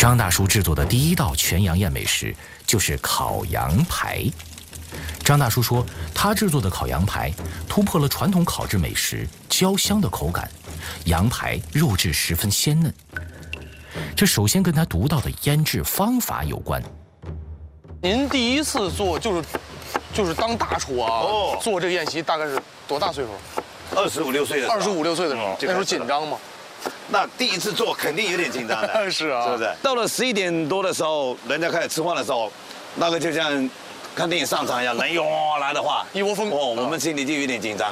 张大叔制作的第一道全羊宴美食就是烤羊排。张大叔说，他制作的烤羊排突破了传统烤制美食焦香的口感，羊排肉质十分鲜嫩。这首先跟他独到的腌制方法有关。 您第一次做就是当大厨啊，做这个宴席大概是多大岁数 ？25、6岁的时候。 25、6岁的时候，那时候紧张吗？ 那第一次做肯定有点紧张的。 是啊， 是不是？到了11点多的时候，人家开始吃饭的时候，那个就像看电影上场一样，人涌来的话， 一窝蜂。 我们心里就有点紧张。